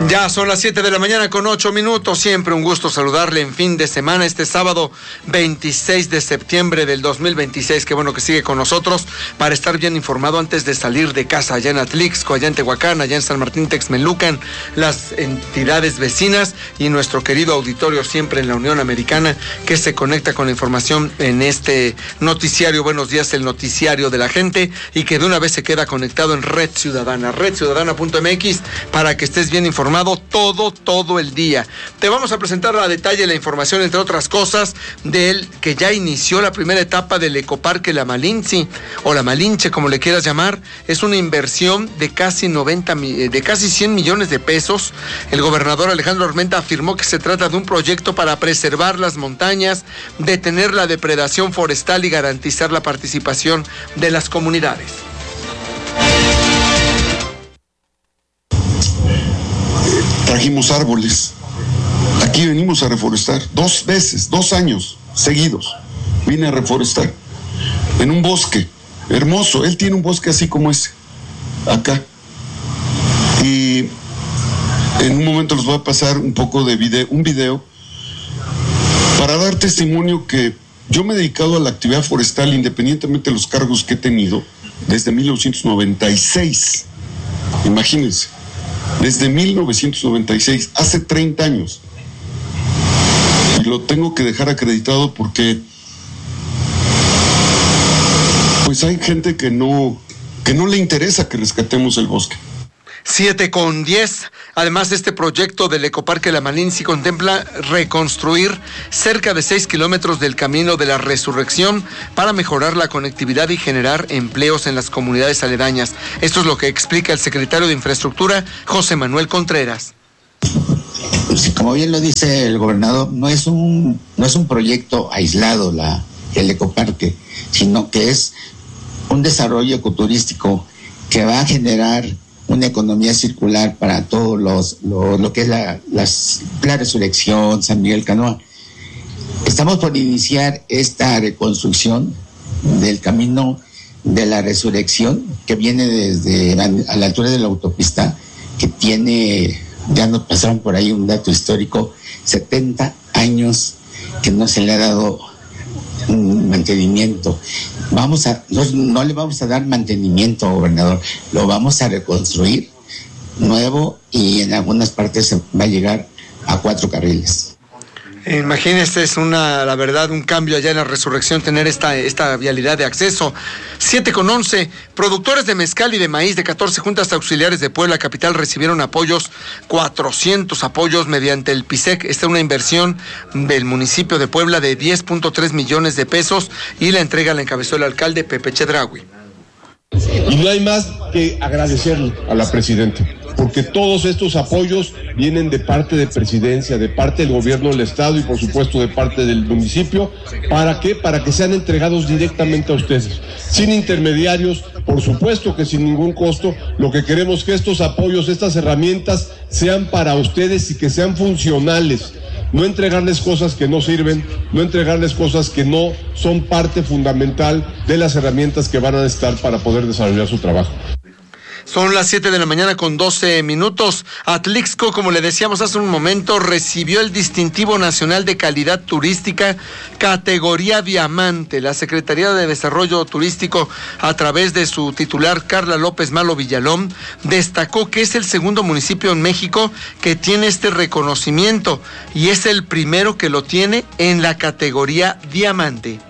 Ya son las 7 de la mañana con 8 minutos. Siempre un gusto saludarle en fin de semana, este sábado 26 de septiembre del 2026. Qué bueno que sigue con nosotros para estar bien informado antes de salir de casa, allá en Atlixco, allá en Tehuacán, allá en San Martín Texmelucan, las entidades vecinas y nuestro querido auditorio siempre en la Unión Americana, que se conecta con la información en este noticiario. Buenos días, el noticiario de la gente, y que de una vez se queda conectado en Red Ciudadana, redciudadana.mx, para que estés bien informado todo el día. Te vamos a presentar a detalle la información, entre otras cosas, del que ya inició la primera etapa del Ecoparque La Malinche, o La Malinche, como le quieras llamar. Es una inversión de casi 100 millones de pesos. El gobernador Alejandro Armenta afirmó que se trata de un proyecto para preservar las montañas, detener la depredación forestal y garantizar la participación de las comunidades. Trajimos árboles. Aquí venimos a reforestar 2 veces, 2 años seguidos. Vine a reforestar en un bosque hermoso. Él tiene un bosque así como ese, acá. Y en un momento les voy a pasar un poco de un video para dar testimonio que yo me he dedicado a la actividad forestal independientemente de los cargos que he tenido desde 1996. Imagínense. Desde 1996, hace 30 años. Y lo tengo que dejar acreditado porque pues hay gente que no le interesa que rescatemos el bosque. 7:10. Además, este proyecto del Ecoparque La Malinche contempla reconstruir cerca de 6 kilómetros del Camino de la Resurrección para mejorar la conectividad y generar empleos en las comunidades aledañas. Esto es lo que explica el secretario de Infraestructura, José Manuel Contreras. Pues, como bien lo dice el gobernador, no es un proyecto aislado el Ecoparque, sino que es un desarrollo ecoturístico que va a generar una economía circular para todo lo que es la Resurrección, San Miguel Canoa. Estamos por iniciar esta reconstrucción del Camino de la Resurrección, que viene desde a la altura de la autopista, que tiene, ya nos pasaron por ahí un dato histórico, 70 años que no se le ha dado un mantenimiento. No le vamos a dar mantenimiento, gobernador, lo vamos a reconstruir nuevo, y en algunas partes va a llegar a 4 carriles. Imagínese, es la verdad, un cambio allá en la Resurrección, tener esta vialidad de acceso. 7:11. Productores de mezcal y de maíz de 14 juntas auxiliares de Puebla capital recibieron 400 apoyos mediante el PISEC. Esta es una inversión del municipio de Puebla de 10.3 millones de pesos, y la entrega la encabezó el alcalde Pepe Chedraui. Y no hay más que agradecerle a la presidenta, porque todos estos apoyos vienen de parte de presidencia, de parte del gobierno del estado y por supuesto de parte del municipio. ¿Para qué? Para que sean entregados directamente a ustedes, sin intermediarios, por supuesto que sin ningún costo. Lo que queremos es que estos apoyos, estas herramientas sean para ustedes y que sean funcionales. No entregarles cosas que no sirven, no entregarles cosas que no son parte fundamental de las herramientas que van a necesitar para poder desarrollar su trabajo. Son las 7 de la mañana con 12 minutos. Atlixco, como le decíamos hace un momento, recibió el distintivo nacional de calidad turística categoría Diamante. La Secretaría de Desarrollo Turístico, a través de su titular Carla López Malo Villalón, destacó que es el segundo municipio en México que tiene este reconocimiento, y es el primero que lo tiene en la categoría Diamante.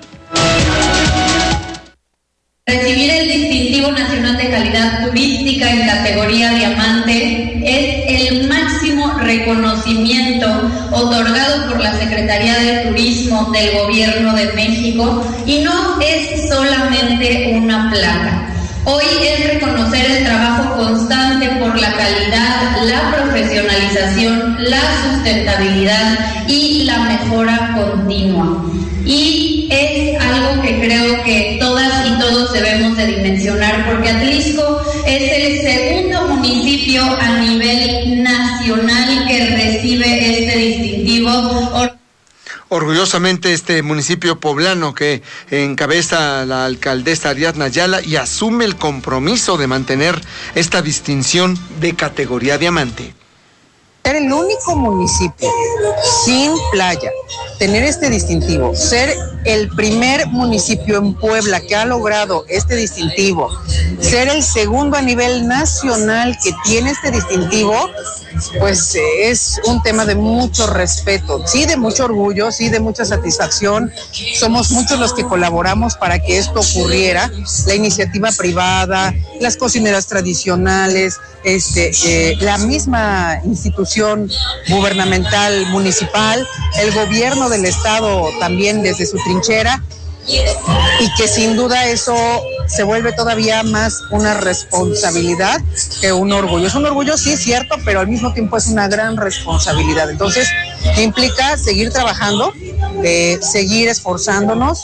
Recibir el distintivo nacional de calidad turística en categoría Diamante es el máximo reconocimiento otorgado por la Secretaría de Turismo del Gobierno de México, y no es solamente una placa. Hoy es reconocer el trabajo constante por la calidad, la profesionalización, la sustentabilidad y la mejora continua. Y es algo que creo que todas y todos debemos de dimensionar, porque Atlixco es el segundo municipio a nivel nacional que recibe este distintivo. Orgullosamente este municipio poblano que encabeza la alcaldesa Ariadna Ayala y asume el compromiso de mantener esta distinción de categoría Diamante. Ser el único municipio sin playa, tener este distintivo, ser el primer municipio en Puebla que ha logrado este distintivo, ser el segundo a nivel nacional que tiene este distintivo, pues es un tema de mucho respeto, sí de mucho orgullo, sí de mucha satisfacción. Somos muchos los que colaboramos para que esto ocurriera, la iniciativa privada, las cocineras tradicionales, la misma institución gubernamental municipal, el gobierno del estado también desde su trinchera, y que sin duda eso se vuelve todavía más una responsabilidad que un orgullo. Es un orgullo, sí, cierto, pero al mismo tiempo es una gran responsabilidad. Entonces, implica seguir trabajando, seguir esforzándonos.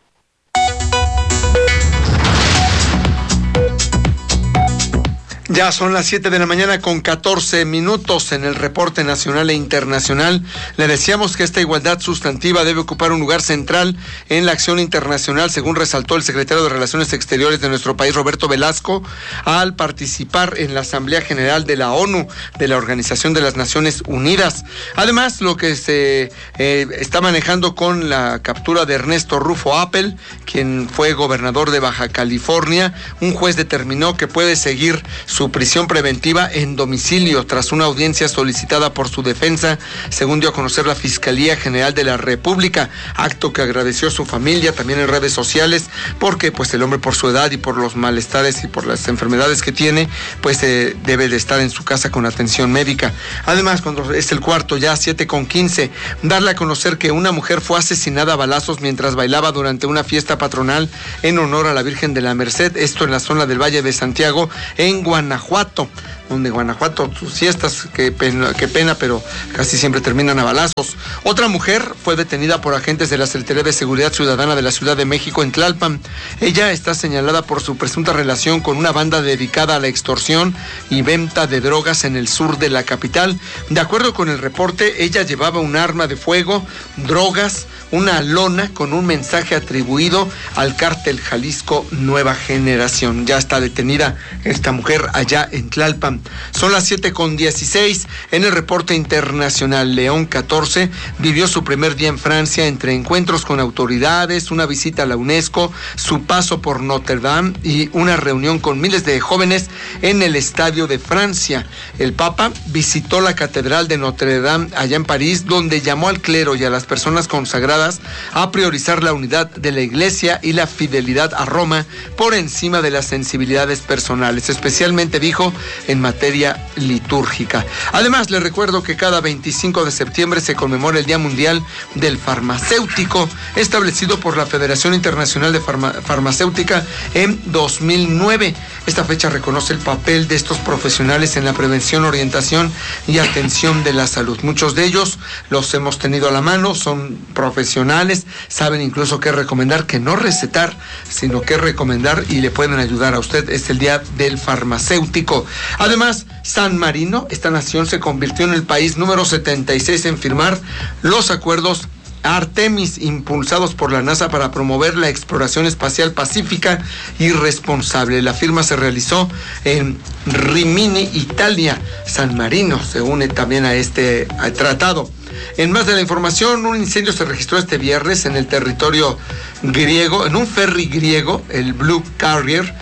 Ya son las 7 de la mañana con 14 minutos en el reporte nacional e internacional. Le decíamos que esta igualdad sustantiva debe ocupar un lugar central en la acción internacional, según resaltó el secretario de Relaciones Exteriores de nuestro país, Roberto Velasco, al participar en la Asamblea General de la ONU, de la Organización de las Naciones Unidas. Además, lo que se está manejando con la captura de Ernesto Rufo Appel, quien fue gobernador de Baja California, un juez determinó que puede seguir su prisión preventiva en domicilio tras una audiencia solicitada por su defensa, según dio a conocer la Fiscalía General de la República, acto que agradeció su familia también en redes sociales, porque pues el hombre, por su edad y por los malestares y por las enfermedades que tiene, pues debe de estar en su casa con atención médica. Además, cuando es el cuarto, ya 7:15, darle a conocer que una mujer fue asesinada a balazos mientras bailaba durante una fiesta patronal en honor a la Virgen de la Merced, esto en la zona del Valle de Santiago, en Guanajuato, donde Guanajuato, sus fiestas, qué pena, pero casi siempre terminan a balazos. Otra mujer fue detenida por agentes de la Secretaría de Seguridad Ciudadana de la Ciudad de México en Tlalpan. Ella está señalada por su presunta relación con una banda dedicada a la extorsión y venta de drogas en el sur de la capital. De acuerdo con el reporte, ella llevaba un arma de fuego, drogas, una lona con un mensaje atribuido al cártel Jalisco Nueva Generación. Ya está detenida esta mujer allá en Tlalpan. Son las 7:16. En el reporte internacional, León XIV vivió su primer día en Francia entre encuentros con autoridades, una visita a la UNESCO, su paso por Notre Dame y una reunión con miles de jóvenes en el Estadio de Francia. El Papa visitó la Catedral de Notre Dame allá en París, donde llamó al clero y a las personas consagradas a priorizar la unidad de la Iglesia y la fidelidad a Roma por encima de las sensibilidades personales, especialmente, dijo, en materia litúrgica. Además, le recuerdo que cada 25 de septiembre se conmemora el Día Mundial del Farmacéutico, establecido por la Federación Internacional de Farmacéutica en 2009. Esta fecha reconoce el papel de estos profesionales en la prevención, orientación y atención de la salud. Muchos de ellos los hemos tenido a la mano, son profesionales, saben incluso qué recomendar, que no recetar, sino qué recomendar, y le pueden ayudar a usted. Es el Día del Farmacéutico. Además, San Marino, esta nación, se convirtió en el país número 76 en firmar los acuerdos Artemis, impulsados por la NASA para promover la exploración espacial pacífica y responsable. La firma se realizó en Rimini, Italia. San Marino se une también a este tratado. En más de la información, un incendio se registró este viernes en el territorio griego, en un ferry griego, el Blue Carrier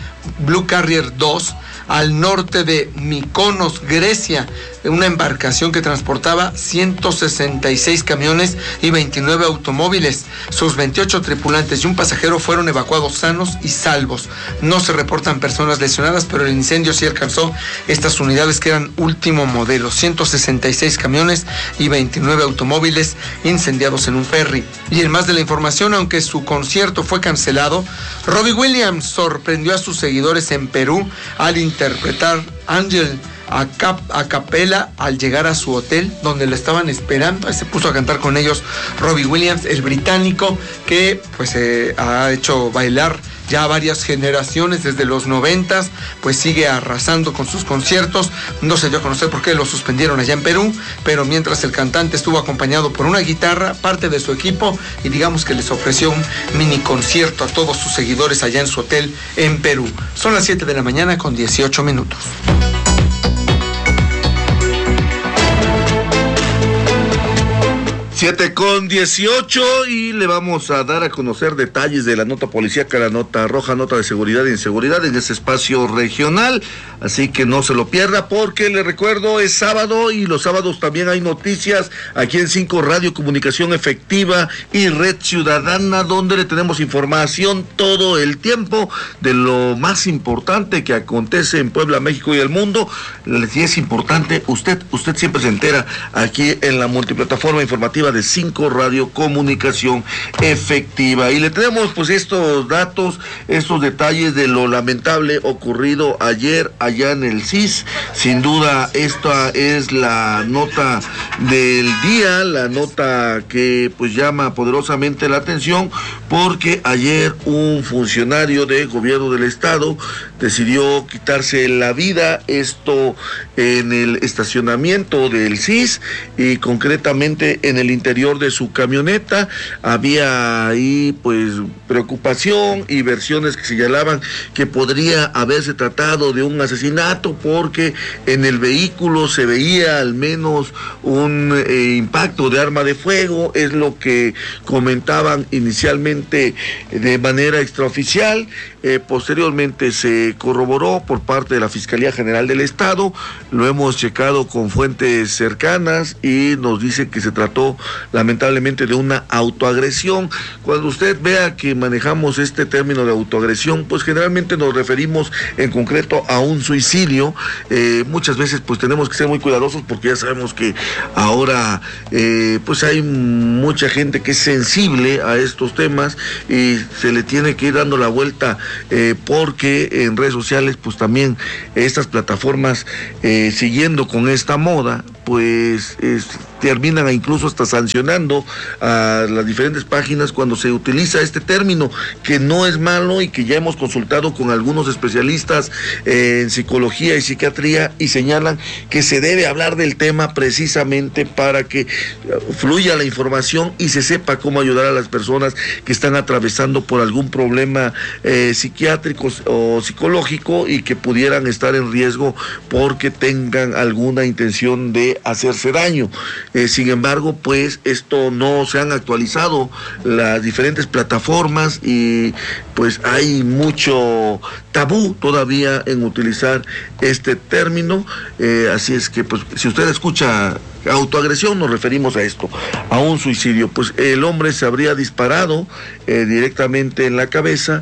2, al norte de Mykonos, Grecia, una embarcación que transportaba 166 camiones y 29 automóviles. Sus 28 tripulantes y un pasajero fueron evacuados sanos y salvos. No se reportan personas lesionadas, pero el incendio sí alcanzó estas unidades que eran último modelo. 166 camiones y 29 automóviles incendiados en un ferry. Y en más de la información, aunque su concierto fue cancelado, Robbie Williams sorprendió a sus seguidores en Perú al interpretar Angel a capela al llegar a su hotel donde lo estaban esperando. Se puso a cantar con ellos Robbie Williams, el británico que pues ha hecho bailar ya varias generaciones desde los 90, pues sigue arrasando con sus conciertos. No se dio a conocer por qué lo suspendieron allá en Perú, pero mientras el cantante estuvo acompañado por una guitarra, parte de su equipo, y digamos que les ofreció un mini concierto a todos sus seguidores allá en su hotel en Perú. Son las 7:18 a.m. 7:18 y le vamos a dar a conocer detalles de la nota policíaca, la nota roja, nota de seguridad e inseguridad en ese espacio regional, así que no se lo pierda porque le recuerdo es sábado y los sábados también hay noticias aquí en 5 Radio Comunicación Efectiva y Red Ciudadana, donde le tenemos información todo el tiempo de lo más importante que acontece en Puebla, México y el mundo. Si es importante, usted siempre se entera aquí en la multiplataforma informativa de 5 Radio Comunicación Efectiva. Y le tenemos pues estos datos, estos detalles de lo lamentable ocurrido ayer allá en el CIS. Sin duda esta es la nota del día, la nota que pues llama poderosamente la atención, porque ayer un funcionario de gobierno del estado decidió quitarse la vida, esto en el estacionamiento del CIS y concretamente en el interior de su camioneta. Había ahí pues preocupación y versiones que señalaban que podría haberse tratado de un asesinato porque en el vehículo se veía al menos un impacto de arma de fuego, es lo que comentaban inicialmente de manera extraoficial. Posteriormente se corroboró por parte de la Fiscalía General del Estado, lo hemos checado con fuentes cercanas y nos dice que se trató lamentablemente de una autoagresión. Cuando usted vea que manejamos este término de autoagresión, pues generalmente nos referimos en concreto a un suicidio. Muchas veces pues tenemos que ser muy cuidadosos porque ya sabemos que ahora pues hay mucha gente que es sensible a estos temas y se le tiene que ir dando la vuelta porque en redes sociales pues también estas plataformas siguiendo con esta moda pues terminan incluso hasta sancionando a las diferentes páginas cuando se utiliza este término, que no es malo y que ya hemos consultado con algunos especialistas en psicología y psiquiatría y señalan que se debe hablar del tema precisamente para que fluya la información y se sepa cómo ayudar a las personas que están atravesando por algún problema psiquiátrico o psicológico y que pudieran estar en riesgo porque tengan alguna intención de hacerse daño. Sin embargo, pues esto no se han actualizado las diferentes plataformas y pues hay mucho tabú todavía en utilizar este término, así es que pues si usted escucha autoagresión nos referimos a esto, a un suicidio. Pues el hombre se habría disparado directamente en la cabeza.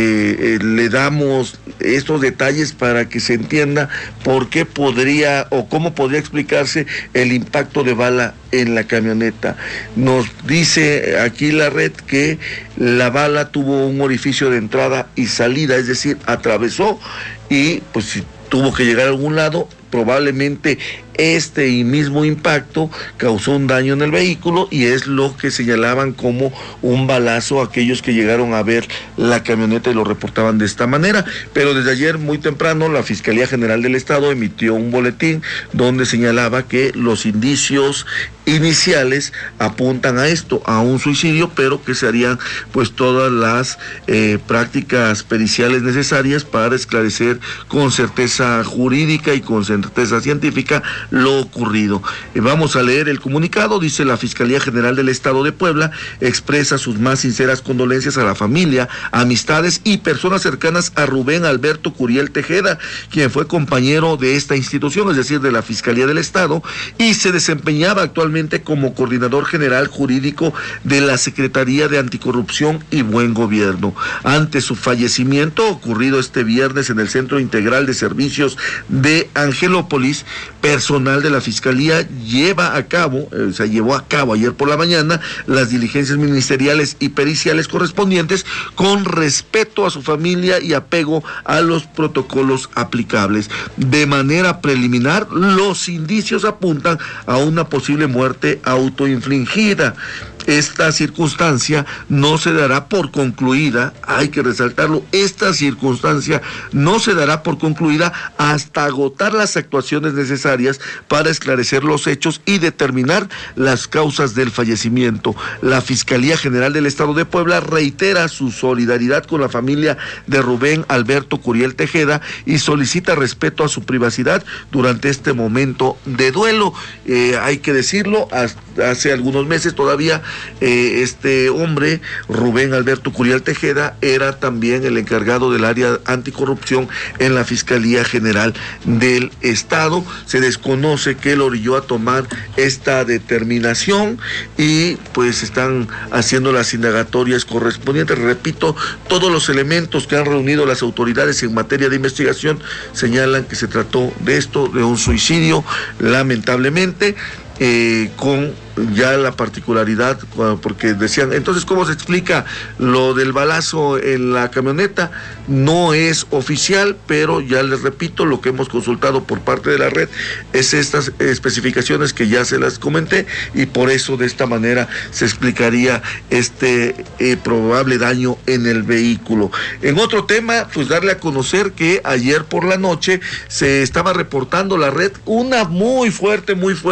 Le damos estos detalles para que se entienda por qué podría o cómo podría explicarse el impacto de bala en la camioneta. Nos dice aquí la red que la bala tuvo un orificio de entrada y salida, es decir, atravesó y pues si tuvo que llegar a algún lado, probablemente este mismo impacto causó un daño en el vehículo y es lo que señalaban como un balazo aquellos que llegaron a ver la camioneta y lo reportaban de esta manera. Pero desde ayer muy temprano la Fiscalía General del Estado emitió un boletín donde señalaba que los indicios iniciales apuntan a esto, a un suicidio, pero que se harían pues todas las prácticas periciales necesarias para esclarecer con certeza jurídica y con certeza científica lo ocurrido. Vamos a leer el comunicado. Dice: la Fiscalía General del Estado de Puebla expresa sus más sinceras condolencias a la familia, amistades y personas cercanas a Rubén Alberto Curiel Tejeda, quien fue compañero de esta institución, es decir, de la Fiscalía del Estado, y se desempeñaba actualmente como coordinador general jurídico de la Secretaría de Anticorrupción y Buen Gobierno. Ante su fallecimiento, ocurrido este viernes en el Centro Integral de Servicios de Angelópolis, personal de la Fiscalía llevó a cabo ayer por la mañana las diligencias ministeriales y periciales correspondientes con respeto a su familia y apego a los protocolos aplicables. De manera preliminar, los indicios apuntan a una posible muerte autoinfligida. Esta circunstancia no se dará por concluida, hay que resaltarlo, esta circunstancia no se dará por concluida hasta agotar las actuaciones necesarias para esclarecer los hechos y determinar las causas del fallecimiento. La Fiscalía General del Estado de Puebla reitera su solidaridad con la familia de Rubén Alberto Curiel Tejeda y solicita respeto a su privacidad durante este momento de duelo. Hay que decirlo, hace algunos meses todavía este hombre, Rubén Alberto Curial Tejeda, era también el encargado del área anticorrupción en la Fiscalía General del Estado. Se desconoce qué lo orilló a tomar esta determinación y pues están haciendo las indagatorias correspondientes. Repito, todos los elementos que han reunido las autoridades en materia de investigación señalan que se trató de esto, de un suicidio, lamentablemente, con ya la particularidad, porque decían, entonces, ¿cómo se explica lo del balazo en la camioneta? No es oficial, pero ya les repito, lo que hemos consultado por parte de la red es estas especificaciones que ya se las comenté, y por eso de esta manera se explicaría este probable daño en el vehículo. En otro tema, pues darle a conocer que ayer por la noche se estaba reportando la red una muy fuerte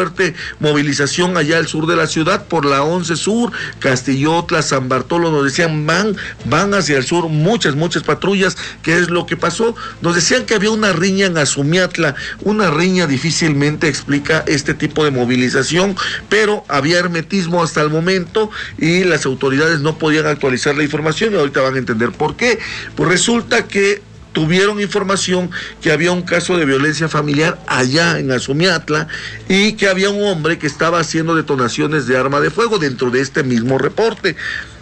movilización allá al sur de la ciudad por la 11 Sur, Castillotla, San Bartolo. Nos decían van hacia el sur muchas patrullas. ¿Qué es lo que pasó? Nos decían que había una riña en Azumiatla. Una riña difícilmente explica este tipo de movilización, pero había hermetismo hasta el momento y las autoridades no podían actualizar la información, y ahorita van a entender por qué. Pues resulta que tuvieron información que había un caso de violencia familiar allá en Azumiatla y que había un hombre que estaba haciendo detonaciones de arma de fuego dentro de este mismo reporte.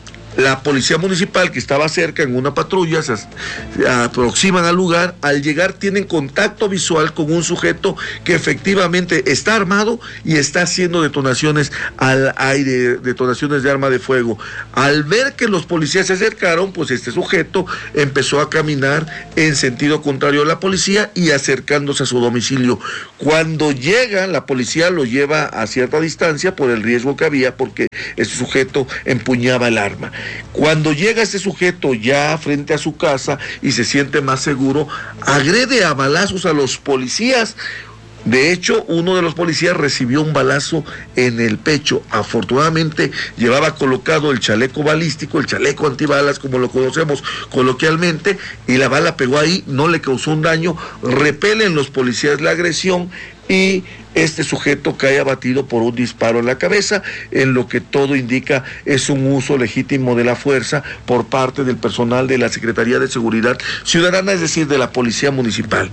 La policía municipal, que estaba cerca en una patrulla, se aproximan al lugar. Al llegar tienen contacto visual con un sujeto que efectivamente está armado y está haciendo detonaciones al aire, detonaciones de arma de fuego. Al ver que los policías se acercaron, pues este sujeto empezó a caminar en sentido contrario a la policía y acercándose a su domicilio. Cuando llega, la policía lo lleva a cierta distancia por el riesgo que había, porque este sujeto empuñaba el arma. Cuando llega este sujeto ya frente a su casa y se siente más seguro, agrede a balazos a los policías. De hecho, uno de los policías recibió un balazo en el pecho. Afortunadamente llevaba colocado el chaleco balístico, el chaleco antibalas, como lo conocemos coloquialmente, y la bala pegó ahí, no le causó un daño. Repelen los policías la agresión y este sujeto cae abatido por un disparo en la cabeza, en lo que todo indica es un uso legítimo de la fuerza por parte del personal de la Secretaría de Seguridad Ciudadana, es decir, de la Policía Municipal.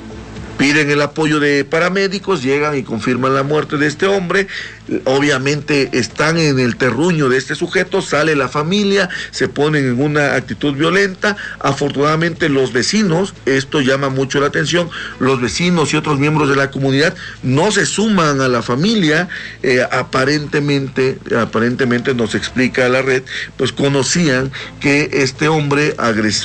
Piden el apoyo de paramédicos, llegan y confirman la muerte de este hombre. Obviamente están en el terruño de este sujeto, sale la familia, se ponen en una actitud violenta. Afortunadamente los vecinos, esto llama mucho la atención, los vecinos y otros miembros de la comunidad no se suman a la familia. Aparentemente nos explica la red, pues conocían que este hombre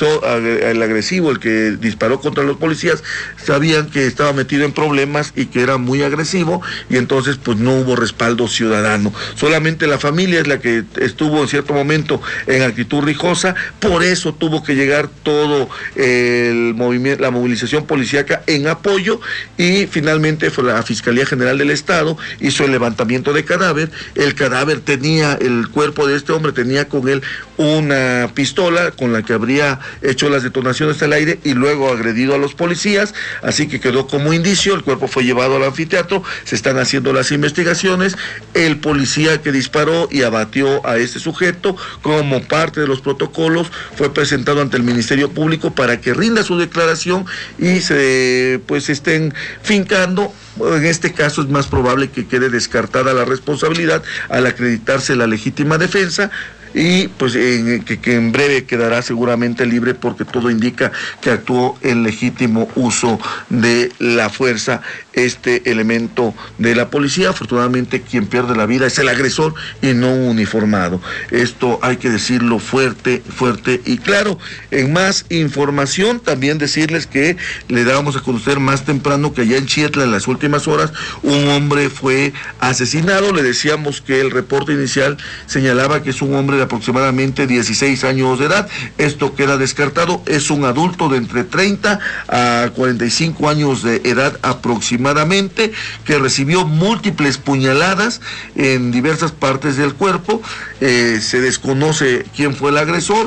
el agresivo, el que disparó contra los policías, sabían que estaba metido en problemas y que era muy agresivo, y entonces pues no hubo respaldo ciudadano. Solamente la familia es la que estuvo en cierto momento en actitud rijosa. Por eso tuvo que llegar todo el movimiento, la movilización policíaca en apoyo, y finalmente fue la Fiscalía General del Estado, hizo el levantamiento de cadáver. El cadáver el cuerpo de este hombre tenía con él una pistola con la que habría hecho las detonaciones al aire y luego agredido a los policías, así que quedó como indicio. El cuerpo fue llevado al anfiteatro, se están haciendo las investigaciones. El policía que disparó y abatió a este sujeto, como parte de los protocolos, fue presentado ante el Ministerio Público para que rinda su declaración y se estén fincando. En este caso es más probable que quede descartada la responsabilidad al acreditarse la legítima defensa, y pues que en breve quedará seguramente libre, porque todo indica que actuó en legítimo uso de la fuerza este elemento de la policía. Afortunadamente quien pierde la vida es el agresor y no un uniformado. Esto hay que decirlo fuerte y claro. En más información, también decirles que le dábamos a conocer más temprano que allá en Chietla, en las últimas horas, un hombre fue asesinado. Le decíamos que el reporte inicial señalaba que es un hombre de aproximadamente 16 años de edad. Esto queda descartado, es un adulto de entre 30 a 45 años de edad aproximadamente, que recibió múltiples puñaladas en diversas partes del cuerpo. Se desconoce quién fue el agresor,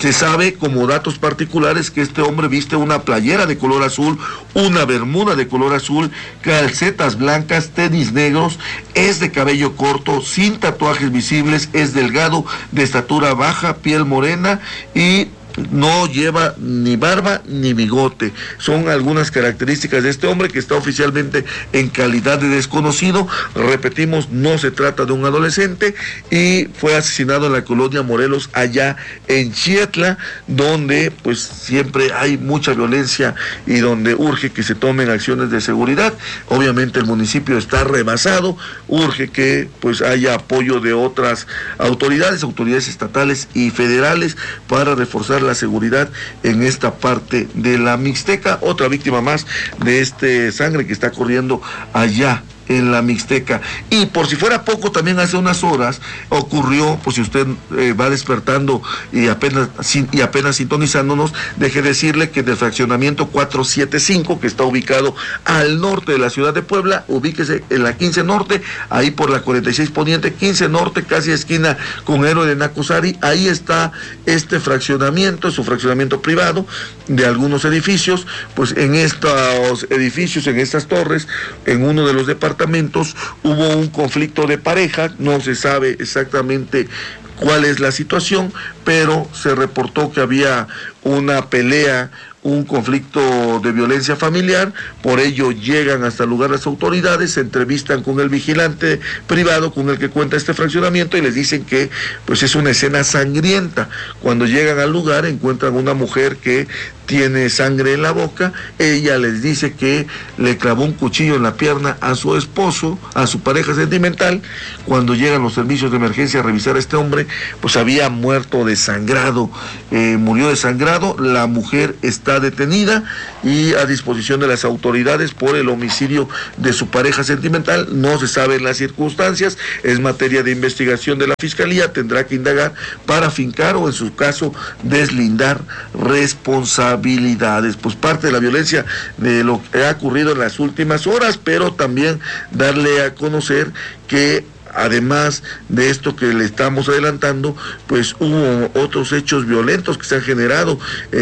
Se sabe como datos particulares que este hombre viste una playera de color azul, una bermuda de color azul, calcetas blancas, tenis negros, es de cabello corto, sin tatuajes visibles, es delgado, de estatura baja, piel morena y no lleva ni barba ni bigote. Son algunas características de este hombre que está oficialmente en calidad de desconocido. Repetimos, no se trata de un adolescente y fue asesinado en la colonia Morelos, allá en Xietla, donde pues siempre hay mucha violencia y donde urge que se tomen acciones de seguridad. Obviamente el municipio está rebasado, urge que pues haya apoyo de otras autoridades estatales y federales para reforzar la seguridad en esta parte de la Mixteca. Otra víctima más de este sangre que está corriendo allá en la Mixteca. Y por si fuera poco, también hace unas horas ocurrió, pues si usted va despertando y apenas sintonizándonos, deje decirle que del fraccionamiento 475, que está ubicado al norte de la ciudad de Puebla, ubíquese en la 15 Norte, ahí por la 46 Poniente, 15 Norte, casi esquina con Héroe de Nacosari, ahí está este fraccionamiento, es un fraccionamiento privado de algunos edificios. Pues en estos edificios, en estas torres, en uno de los departamentos hubo un conflicto de pareja, no se sabe exactamente cuál es la situación, pero se reportó que había una pelea, un conflicto de violencia familiar. Por ello llegan hasta el lugar las autoridades, se entrevistan con el vigilante privado con el que cuenta este fraccionamiento y les dicen que pues es una escena sangrienta. Cuando llegan al lugar encuentran una mujer que tiene sangre en la boca. Ella les dice que le clavó un cuchillo en la pierna a su esposo, a su pareja sentimental. Cuando llegan los servicios de emergencia a revisar a este hombre, pues había muerto desangrado, murió desangrado. La mujer está detenida y a disposición de las autoridades por el homicidio de su pareja sentimental. No se saben las circunstancias, es materia de investigación de la Fiscalía, tendrá que indagar para fincar o en su caso deslindar responsabilidades. Pues parte de la violencia de lo que ha ocurrido en las últimas horas, pero también darle a conocer que además de esto que le estamos adelantando, pues hubo otros hechos violentos que se han generado.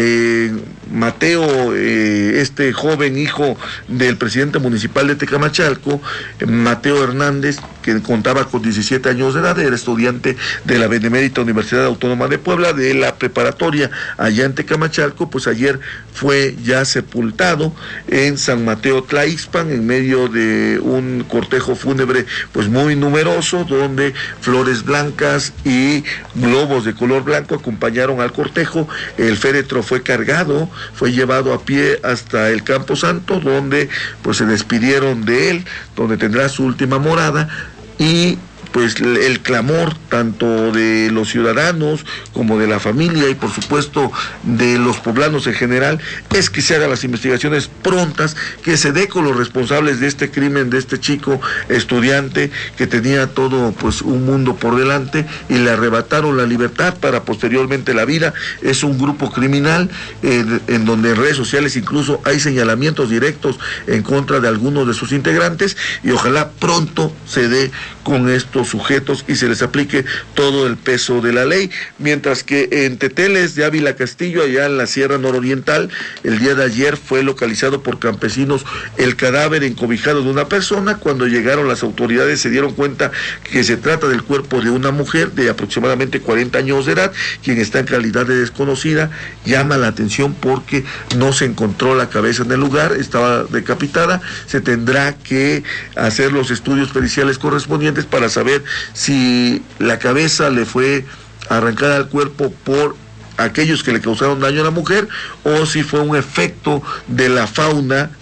Mateo, este joven hijo del presidente municipal de Tecamachalco, Mateo Hernández, que contaba con 17 años de edad, era estudiante de la Benemérita Universidad Autónoma de Puebla, de la preparatoria allá en Tecamachalco, pues ayer fue ya sepultado en San Mateo Tlaixpan, en medio de un cortejo fúnebre pues muy numeroso, donde flores blancas y globos de color blanco acompañaron al cortejo. El féretro fue cargado, fue llevado a pie hasta el Campo Santo, donde pues se despidieron de él, donde tendrá su última morada. Y pues el clamor tanto de los ciudadanos como de la familia y por supuesto de los poblanos en general es que se hagan las investigaciones prontas, que se dé con los responsables de este crimen, de este chico estudiante que tenía todo pues un mundo por delante y le arrebataron la libertad para posteriormente la vida. Es un grupo criminal en donde en redes sociales incluso hay señalamientos directos en contra de algunos de sus integrantes, y ojalá pronto se dé con estos sujetos y se les aplique todo el peso de la ley. Mientras que en Teteles de Ávila Castillo, allá en la Sierra Nororiental, el día de ayer fue localizado por campesinos el cadáver encobijado de una persona. Cuando llegaron las autoridades se dieron cuenta que se trata del cuerpo de una mujer de aproximadamente 40 años de edad, quien está en calidad de desconocida. Llama la atención porque no se encontró la cabeza en el lugar, estaba decapitada. Se tendrá que hacer los estudios periciales correspondientes para saber si la cabeza le fue arrancada al cuerpo por aquellos que le causaron daño a la mujer o si fue un efecto de la fauna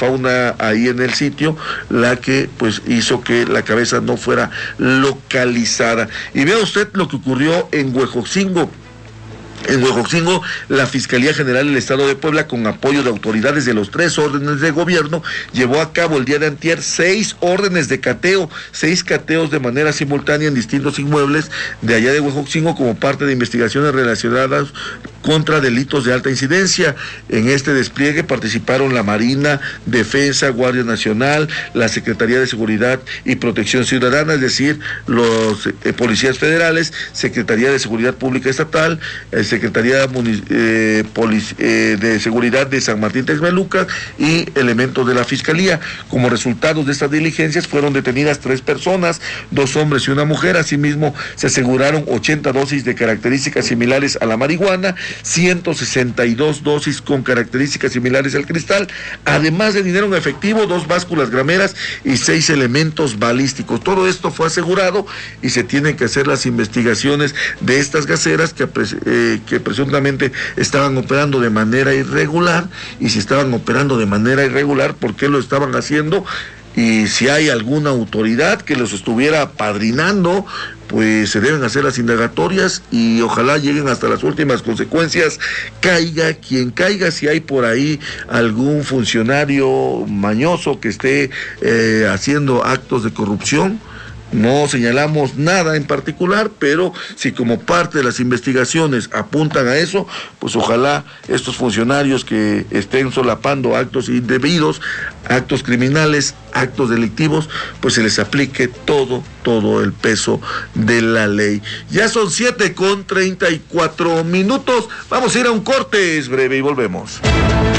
ahí en el sitio la que pues hizo que la cabeza no fuera localizada. Y vea usted lo que ocurrió en Huejotzingo. En Huejotzingo, la Fiscalía General del Estado de Puebla, con apoyo de autoridades de los 3 órdenes de gobierno, llevó a cabo el día de antier 6 órdenes de cateo, 6 cateos de manera simultánea en distintos inmuebles de allá de Huejotzingo como parte de investigaciones relacionadas contra delitos de alta incidencia. En este despliegue participaron la Marina, Defensa, Guardia Nacional, la Secretaría de Seguridad y Protección Ciudadana, es decir, los policías federales, Secretaría de Seguridad Pública Estatal, Secretaría de Seguridad de San Martín Texmelucan y elementos de la Fiscalía. Como resultado de estas diligencias fueron detenidas 3 personas, 2 hombres y una mujer. Asimismo, se aseguraron 80 dosis de características similares a la marihuana, 162 dosis con características similares al cristal, además de dinero en efectivo, 2 básculas grameras y 6 elementos balísticos. Todo esto fue asegurado y se tienen que hacer las investigaciones de estas gaseras que presuntamente estaban operando de manera irregular, y si estaban operando de manera irregular, ¿por qué lo estaban haciendo? Y si hay alguna autoridad que los estuviera apadrinando, pues se deben hacer las indagatorias y ojalá lleguen hasta las últimas consecuencias. Caiga quien caiga, si hay por ahí algún funcionario mañoso que esté haciendo actos de corrupción. No señalamos nada en particular, pero si como parte de las investigaciones apuntan a eso, pues ojalá estos funcionarios que estén solapando actos indebidos, actos criminales, actos delictivos, pues se les aplique todo el peso de la ley. Ya son 7:34. Vamos a ir a un corte, es breve y volvemos.